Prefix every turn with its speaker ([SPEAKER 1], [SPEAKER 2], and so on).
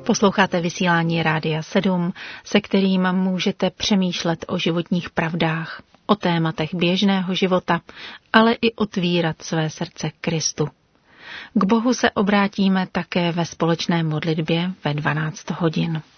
[SPEAKER 1] Posloucháte vysílání Rádia 7, se kterým můžete přemýšlet o životních pravdách, o tématech běžného života, ale i otvírat své srdce Kristu. K Bohu se obrátíme také ve společné modlitbě ve 12 hodin.